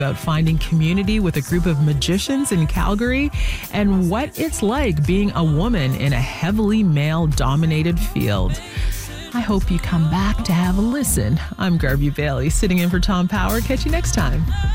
about finding community with a group of magicians in Calgary and what it's like being a woman in a heavily male-dominated field. I hope you come back to have a listen. I'm Garvey Bailey, sitting in for Tom Power. Catch you next time.